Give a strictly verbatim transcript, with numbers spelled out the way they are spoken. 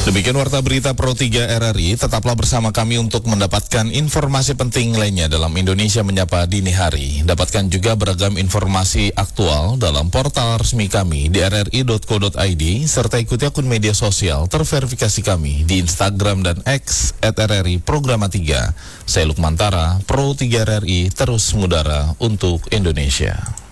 Demikian warta berita Pro tiga R R I, tetaplah bersama kami untuk mendapatkan informasi penting lainnya dalam Indonesia Menyapa Dini Hari. Dapatkan juga beragam informasi aktual dalam portal resmi kami di r r i dot co dot i d, serta ikuti akun media sosial terverifikasi kami di Instagram dan X at R R I Programa tiga. Saya Lukman Tara, Pro tiga R R I, terus mengudara untuk Indonesia.